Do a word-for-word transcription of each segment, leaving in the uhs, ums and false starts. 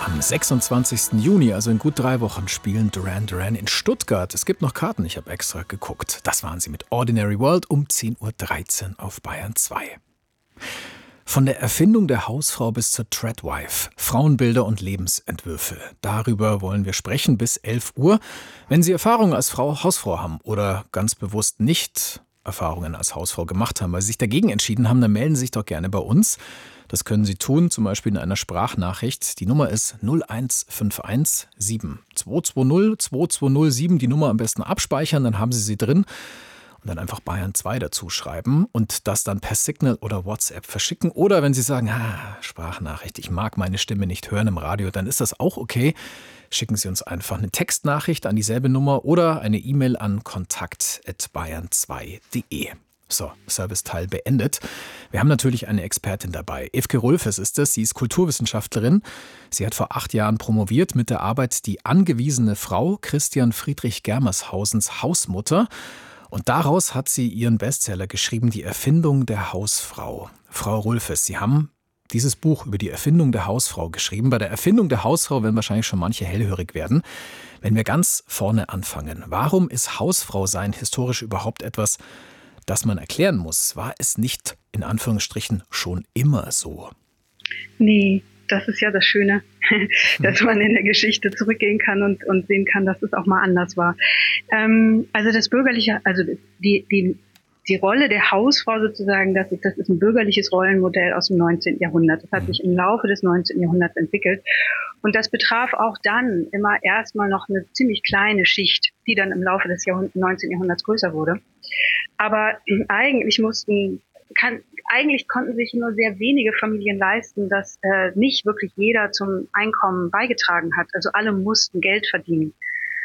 Am sechsundzwanzigsten Juni, also in gut drei Wochen, spielen Duran Duran in Stuttgart. Es gibt noch Karten, ich habe extra geguckt. Das waren sie mit Ordinary World um zehn Uhr dreizehn auf Bayern zwei. Von der Erfindung der Hausfrau bis zur Treadwife, Frauenbilder und Lebensentwürfe. Darüber wollen wir sprechen bis elf Uhr. Wenn Sie Erfahrungen als Frau, Hausfrau haben oder ganz bewusst nicht Erfahrungen als Hausfrau gemacht haben, weil Sie sich dagegen entschieden haben, dann melden Sie sich doch gerne bei uns. Das können Sie tun, zum Beispiel in einer Sprachnachricht. Die Nummer ist null eins fünf eins sieben zwei zwei null zwei zwei null sieben. Die Nummer am besten abspeichern, dann haben Sie sie drin. Und dann einfach Bayern zwei dazu schreiben und das dann per Signal oder WhatsApp verschicken. Oder wenn Sie sagen, ah, Sprachnachricht, ich mag meine Stimme nicht hören im Radio, dann ist das auch okay. Schicken Sie uns einfach eine Textnachricht an dieselbe Nummer oder eine E-Mail an kontakt at bayern zwei punkt de. So, Serviceteil beendet. Wir haben natürlich eine Expertin dabei. Evke Rulfes ist es. Sie ist Kulturwissenschaftlerin. Sie hat vor acht Jahren promoviert mit der Arbeit Die angewiesene Frau Christian Friedrich Germershausens Hausmutter. Und daraus hat sie ihren Bestseller geschrieben, Die Erfindung der Hausfrau. Frau Rulfes, Sie haben dieses Buch über die Erfindung der Hausfrau geschrieben. Bei der Erfindung der Hausfrau werden wahrscheinlich schon manche hellhörig werden. Wenn wir ganz vorne anfangen, warum ist Hausfrau sein historisch überhaupt etwas, das man erklären muss? War es nicht in Anführungsstrichen schon immer so? Nee, das ist ja das Schöne, dass man in der Geschichte zurückgehen kann und, und sehen kann, dass es auch mal anders war. Ähm, also das bürgerliche, also die, die, die Rolle der Hausfrau sozusagen, das ist, das ist ein bürgerliches Rollenmodell aus dem neunzehnten Jahrhundert. Das hat sich im Laufe des neunzehnten Jahrhunderts entwickelt. Und das betraf auch dann immer erstmal noch eine ziemlich kleine Schicht, die dann im Laufe des Jahrhund- neunzehnten Jahrhunderts größer wurde. Aber eigentlich mussten, kann, eigentlich konnten sich nur sehr wenige Familien leisten, dass äh, nicht wirklich jeder zum Einkommen beigetragen hat. Also alle mussten Geld verdienen.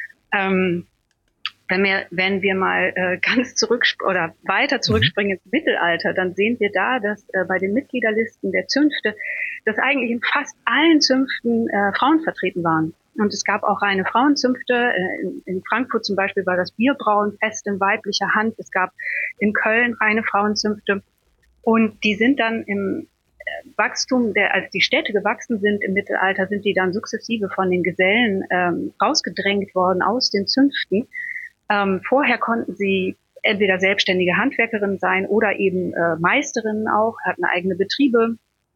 Ähm, wenn wir, wenn wir mal äh, ganz zurück oder weiter zurückspringen ins Mittelalter, dann sehen wir da, dass äh, bei den Mitgliederlisten der Zünfte, dass eigentlich in fast allen Zünften äh, Frauen vertreten waren. Und es gab auch reine Frauenzünfte. In, in Frankfurt zum Beispiel war das Bierbrauen fest in weiblicher Hand. Es gab in Köln reine Frauenzünfte. Und die sind dann im Wachstum, der, als die Städte gewachsen sind im Mittelalter, sind die dann sukzessive von den Gesellen ähm, rausgedrängt worden aus den Zünften. Ähm, vorher konnten sie entweder selbstständige Handwerkerinnen sein oder eben äh, Meisterinnen auch, hatten eigene Betriebe.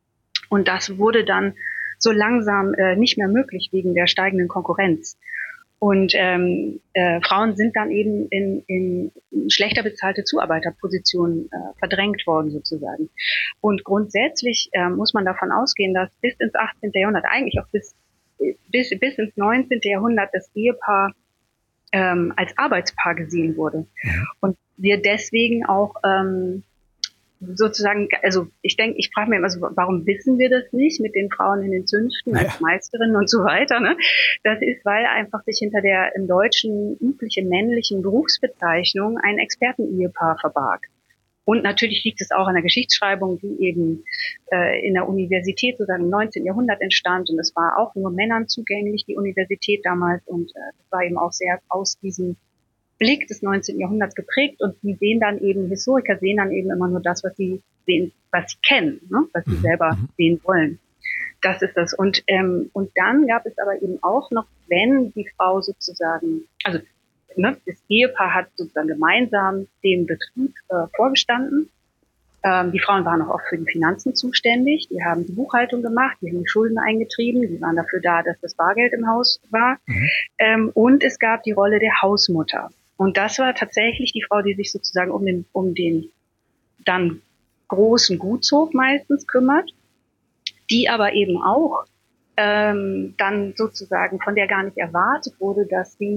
Und das wurde dann so langsam äh, nicht mehr möglich wegen der steigenden Konkurrenz. Und ähm, äh, Frauen sind dann eben in, in schlechter bezahlte Zuarbeiterpositionen äh, verdrängt worden sozusagen. Und grundsätzlich äh, muss man davon ausgehen, dass bis ins achtzehnten Jahrhundert, eigentlich auch bis, bis, bis ins neunzehnten Jahrhundert das Ehepaar ähm, als Arbeitspaar gesehen wurde. Ja. Und wir deswegen auch ähm, sozusagen, also ich denke, ich frage mich immer so, warum wissen wir das nicht mit den Frauen in den Zünften als ja. Meisterinnen und so weiter, ne? Das ist, weil einfach sich hinter der im Deutschen üblichen männlichen Berufsbezeichnung ein Expertenehepaar verbarg. Und natürlich liegt es auch an der Geschichtsschreibung, die eben äh, in der Universität sozusagen im neunzehnten Jahrhundert entstand. Und es war auch nur Männern zugänglich, die Universität damals. Und äh, das war eben auch sehr aus diesem Blick des neunzehnten Jahrhunderts geprägt, und die sehen dann eben, Historiker sehen dann eben immer nur das, was sie sehen, was sie kennen, ne? Was sie selber sehen wollen. Das ist das. Und ähm, und dann gab es aber eben auch noch, wenn die Frau sozusagen, also ne, das Ehepaar hat sozusagen gemeinsam den Betrieb äh, vorgestanden. Ähm, die Frauen waren auch oft für die Finanzen zuständig, die haben die Buchhaltung gemacht, die haben die Schulden eingetrieben, die waren dafür da, dass das Bargeld im Haus war. Mhm. Ähm, und es gab die Rolle der Hausmutter. Und das war tatsächlich die Frau, die sich sozusagen um den, um den dann großen Gutshof meistens kümmert, die aber eben auch ähm, dann sozusagen von der gar nicht erwartet wurde, dass sie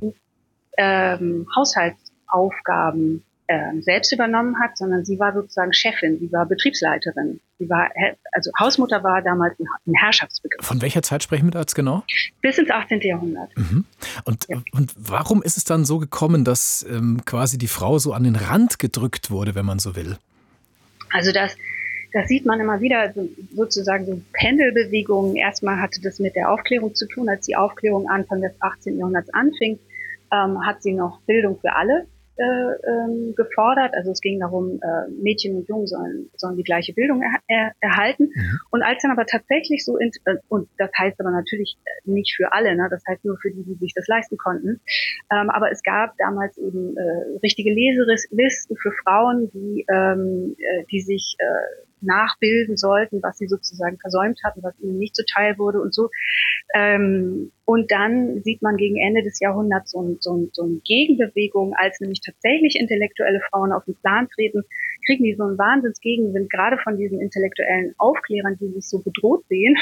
ähm, Haushaltsaufgaben ähm, selbst übernommen hat, sondern sie war sozusagen Chefin, sie war Betriebsleiterin. Sie war, also Hausmutter war damals ein Herrschaftsbegriff. Von welcher Zeit sprechen wir da jetzt genau? Bis ins achtzehnten Jahrhundert. Mhm. Und, ja. und warum ist es dann so gekommen, dass ähm, quasi die Frau so an den Rand gedrückt wurde, wenn man so will? Also das, das sieht man immer wieder, so, sozusagen so Pendelbewegungen. Erstmal hatte das mit der Aufklärung zu tun. Als die Aufklärung Anfang des achtzehnten Jahrhunderts anfing, ähm, hat sie noch Bildung für alle äh, ähm, gefordert. Also es ging darum, äh, Mädchen und Jungen sollen, sollen die gleiche Bildung er, er, erhalten. Mhm. Und als dann aber tatsächlich so, in, äh, und das heißt aber natürlich nicht für alle, ne, das heißt nur für die, die sich das leisten konnten. Ähm, aber es gab damals eben äh, richtige Leselisten für Frauen, die, ähm, äh, die sich äh, nachbilden sollten, was sie sozusagen versäumt hatten, was ihnen nicht zuteil wurde und so. Ähm, und dann sieht man gegen Ende des Jahrhunderts so, ein, so, ein, so eine Gegenbewegung, als nämlich tatsächlich intellektuelle Frauen auf den Plan treten, kriegen die so einen Wahnsinnsgegenwind, gerade von diesen intellektuellen Aufklärern, die sich so bedroht sehen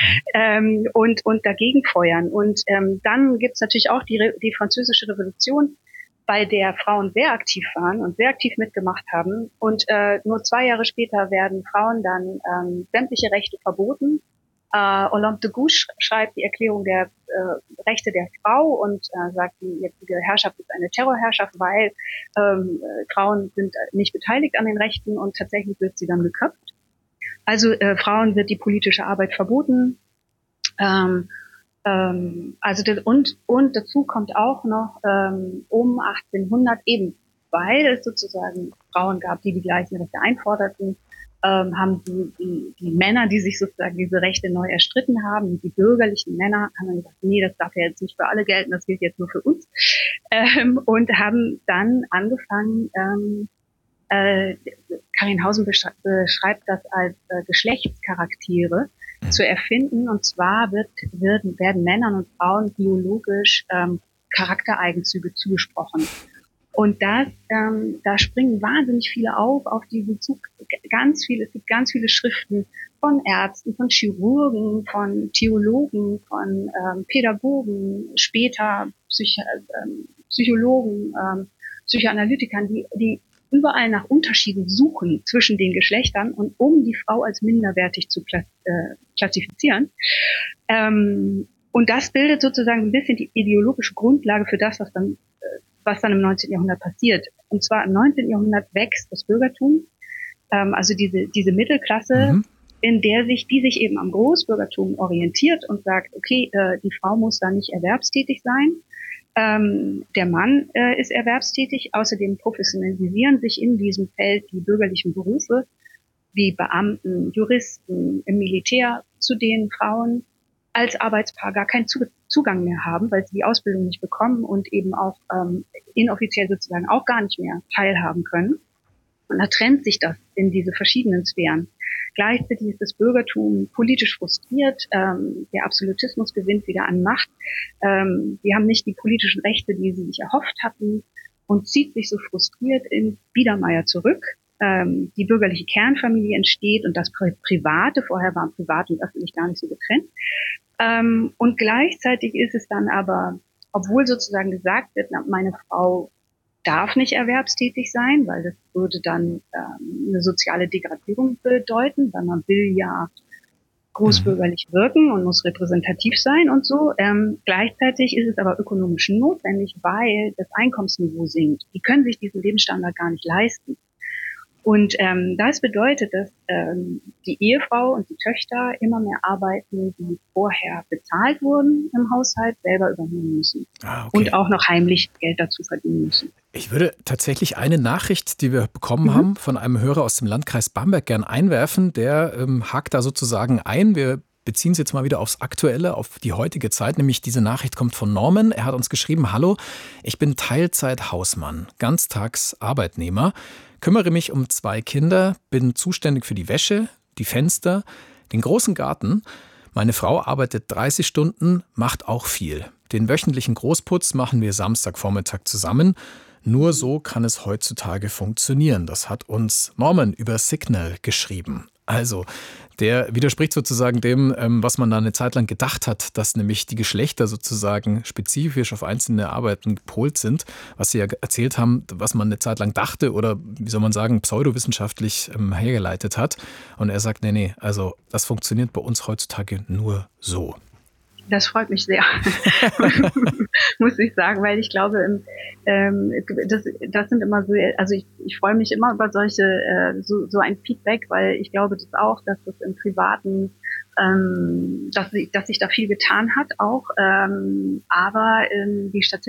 ähm, und, und dagegen feuern. Und ähm, dann gibt's natürlich auch die, die französische Revolution, bei der Frauen sehr aktiv waren und sehr aktiv mitgemacht haben. Und äh, nur zwei Jahre später werden Frauen dann ähm, sämtliche Rechte verboten. Äh, Olympe de Gouges schreibt die Erklärung der äh, Rechte der Frau und äh, sagt, die jetzige Herrschaft ist eine Terrorherrschaft, weil ähm, Frauen sind nicht beteiligt an den Rechten und tatsächlich wird sie dann geköpft. Also äh, Frauen wird die politische Arbeit verboten. Ähm, ähm, also das, und und dazu kommt auch noch ähm, um achtzehnhundert eben, weil es sozusagen Frauen gab, die die gleichen Rechte einforderten, ähm, haben die, die die Männer, die sich sozusagen diese Rechte neu erstritten haben, die bürgerlichen Männer, haben dann gesagt, nee, das darf ja jetzt nicht für alle gelten, das gilt jetzt nur für uns, ähm, und haben dann angefangen. Ähm, äh, Karin Hausen beschreibt das als äh, Geschlechtscharaktere zu erfinden. Und zwar wird, wird, werden Männern und Frauen biologisch ähm, Charaktereigenzüge zugesprochen. Und das, ähm, da springen wahnsinnig viele auf, auf diesen Zug, ganz viele, es gibt ganz viele Schriften von Ärzten, von Chirurgen, von Theologen, von ähm, Pädagogen, später Psych ähm, Psychologen, ähm, Psychoanalytikern, die, die überall nach Unterschieden suchen zwischen den Geschlechtern und um die Frau als minderwertig zu klassifizieren. Ähm, und das bildet sozusagen ein bisschen die ideologische Grundlage für das, was dann, was dann im neunzehnten Jahrhundert passiert. Und zwar im neunzehnten Jahrhundert wächst das Bürgertum, ähm, also diese, diese Mittelklasse, mhm. in der sich, die sich eben am Großbürgertum orientiert und sagt, okay, äh, die Frau muss da nicht erwerbstätig sein. Ähm, der Mann äh, ist erwerbstätig. Außerdem professionalisieren sich in diesem Feld die bürgerlichen Berufe wie Beamten, Juristen, im Militär, zu denen Frauen als Arbeitspaar gar keinen Zugang mehr haben, weil sie die Ausbildung nicht bekommen und eben auch ähm, inoffiziell sozusagen auch gar nicht mehr teilhaben können. Und da trennt sich das in diese verschiedenen Sphären. Gleichzeitig ist das Bürgertum politisch frustriert. Ähm, der Absolutismus gewinnt wieder an Macht. Ähm, sie haben nicht die politischen Rechte, die sie sich erhofft hatten, und zieht sich so frustriert in Biedermeier zurück. Ähm, die bürgerliche Kernfamilie entsteht und das Pri- Private, vorher waren Privat und öffentlich gar nicht so getrennt. Ähm, und gleichzeitig ist es dann aber, obwohl sozusagen gesagt wird, na, meine Frau darf nicht erwerbstätig sein, weil das würde dann ähm, eine soziale Degradierung bedeuten, weil man will ja großbürgerlich wirken und muss repräsentativ sein und so. Ähm, gleichzeitig ist es aber ökonomisch notwendig, weil das Einkommensniveau sinkt. Die können sich diesen Lebensstandard gar nicht leisten. Und ähm, das bedeutet, dass ähm, die Ehefrau und die Töchter immer mehr Arbeiten, die vorher bezahlt wurden im Haushalt, selber übernehmen müssen. Ah, okay. Und auch noch heimlich Geld dazu verdienen müssen. Ich würde tatsächlich eine Nachricht, die wir bekommen mhm. haben, von einem Hörer aus dem Landkreis Bamberg gern einwerfen. Der ähm, hakt da sozusagen ein. Wir beziehen es jetzt mal wieder aufs Aktuelle, auf die heutige Zeit. Nämlich diese Nachricht kommt von Norman. Er hat uns geschrieben, hallo, ich bin Teilzeit-Hausmann, Ganztags-Arbeitnehmer, kümmere mich um zwei Kinder, bin zuständig für die Wäsche, die Fenster, den großen Garten. Meine Frau arbeitet dreißig Stunden, macht auch viel. Den wöchentlichen Großputz machen wir Samstagvormittag zusammen. Nur so kann es heutzutage funktionieren. Das hat uns Norman über Signal geschrieben. Also, der widerspricht sozusagen dem, was man da eine Zeit lang gedacht hat, dass nämlich die Geschlechter sozusagen spezifisch auf einzelne Arbeiten gepolt sind, was Sie ja erzählt haben, was man eine Zeit lang dachte oder, wie soll man sagen, pseudowissenschaftlich ähm, hergeleitet hat. Und er sagt, nee, nee, also das funktioniert bei uns heutzutage nur so. Das freut mich sehr, muss ich sagen, weil ich glaube, ähm, das, das sind immer so, also ich, ich freue mich immer über solche, äh, so, so ein Feedback, weil ich glaube das auch, dass das im Privaten, ähm, dass, dass sich da viel getan hat auch, ähm, aber ähm, die Statistik